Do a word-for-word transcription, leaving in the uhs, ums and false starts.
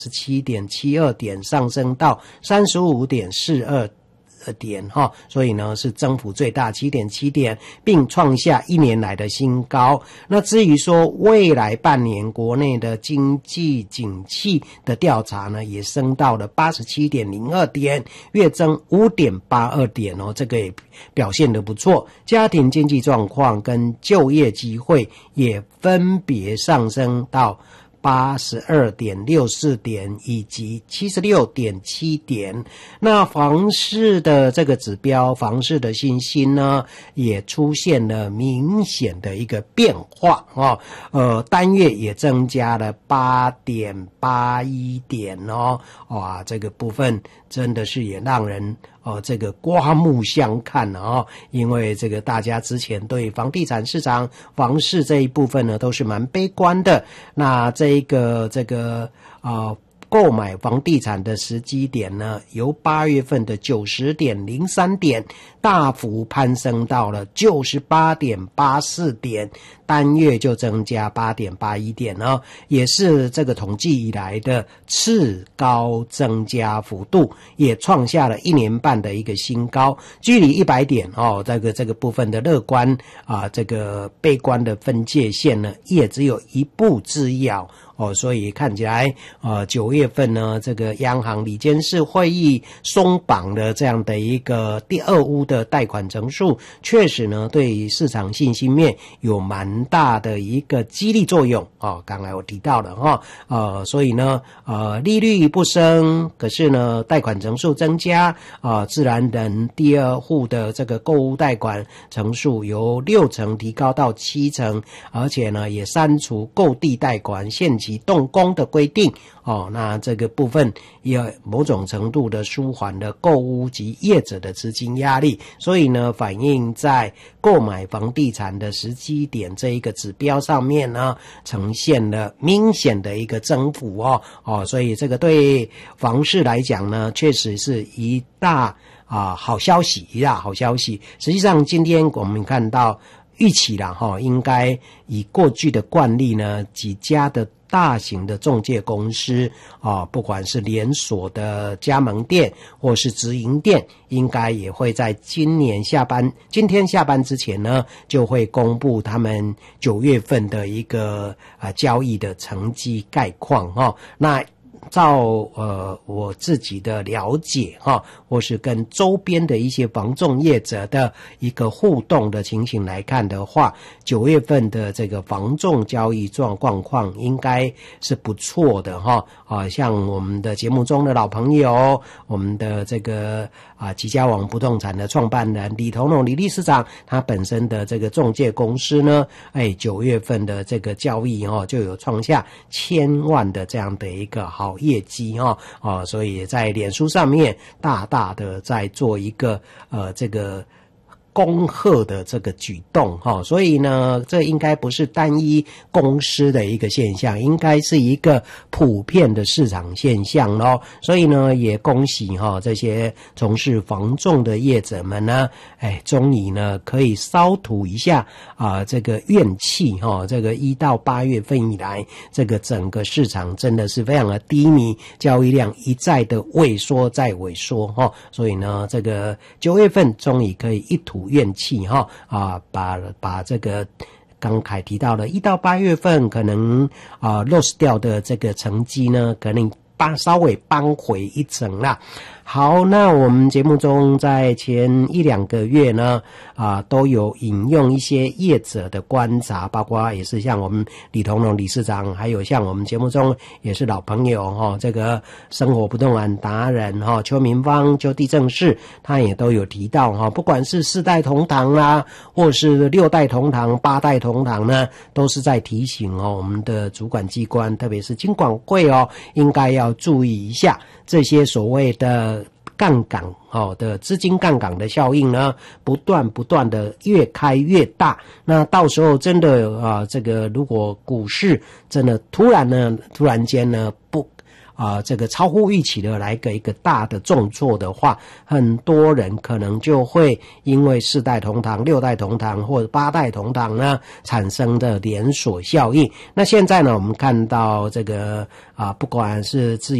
十七点七二点，上升到三十五点四二点哈，所以呢是增幅最大 七点七点，并创下一年来的新高。那至于说未来半年国内的经济景气的调查呢，也升到了 八十七点零二点，月增 五点八二点哦，这个也表现得不错。家庭经济状况跟就业机会也分别上升到八十二点六四点以及 七十六点七点。那房市的这个指标，房市的信心呢，也出现了明显的一个变化哦。呃，单月也增加了 八点八一点哦。哇，这个部分真的是也让人哦，这个刮目相看哦，因为这个大家之前对房地产市场、房市这一部分呢，都是蛮悲观的。那这一个这个啊。呃购买房地产的时机点呢，由八月份的 九十点零三点大幅攀升到了 九十八点八四点，单月就增加 八点八一点哦，也是这个统计以来的次高增加幅度，也创下了一年半的一个新高，距离一百点哦，这个这个部分的乐观啊，这个悲观的分界线呢，也只有一步之遥。哦，所以看起来，呃，九月份呢，这个央行理监事会议松绑的这样的一个第二屋的贷款成数，确实呢，对市场信心面有蛮大的一个激励作用。哦，刚才我提到了哈、哦，呃，所以呢，呃，利率不升，可是呢，贷款成数增加，啊、呃，自然人第二户的这个购屋贷款成数由六成提高到七成，而且呢，也删除购地贷款限期动工的规定哦，那这个部分也某种程度的舒缓了购屋及业者的资金压力，所以呢，反映在购买房地产的时机点这一个指标上面呢，呈现了明显的一个增幅哦哦，所以这个对房市来讲呢，确实是一大啊好消息，一大好消息。实际上，今天我们看到预期啦哈，应该以过去的惯例呢，几家的大型的仲介公司啊，不管是连锁的加盟店或是直营店，应该也会在今年下班今天下班之前呢，就会公布他们九月份的一个啊交易的成绩概况哈、哦。那照呃我自己的了解哈，或是跟周边的一些房仲业者的一个互动的情形来看的话，九月份的这个房仲交易状况况应该是不错的哈啊，像我们的节目中的老朋友，我们的这个啊吉家网不动产的创办人李同龙李理事长，他本身的这个仲介公司呢，哎九月份的这个交易哦就有创下千万的这样的一个好业绩哦哦，所以在脸书上面大大的在做一个呃这个恭贺的这个举动哈，所以呢，这应该不是单一公司的一个现象，应该是一个普遍的市场现象咯。所以呢，也恭喜哈这些从事房仲的业者们呢，哎，终于呢可以稍吐一下啊、呃、这个怨气哈。这个一到八月份以来，这个整个市场真的是非常的低迷，交易量一再的萎缩再萎缩哈。所以呢，这个九月份终于可以一吐怨气哈啊，把把这个刚才提到了一到八月份可能啊 loss 掉的这个成绩呢，可能帮稍微扳回一城啦。好，那我们节目中在前一两个月呢，啊，都有引用一些业者的观察，包括也是像我们李同龙理事长，还有像我们节目中也是老朋友哈、哦，这个生活不动产达人哈、哦、邱明芳邱地正士，他也都有提到哈、哦，不管是四代同堂啦，或是六代同堂、八代同堂呢，都是在提醒哦，我们的主管机关，特别是金管会哦，应该要注意一下这些所谓的杠杆哦的资金杠杆的效应呢，不断不断的越开越大。那到时候真的啊，这个如果股市真的突然呢，突然间呢不啊、呃、这个超乎预期的来个一个大的重挫的话，很多人可能就会因为四代同堂、六代同堂或者八代同堂呢产生的连锁效应。那现在呢，我们看到这个啊、呃，不管是自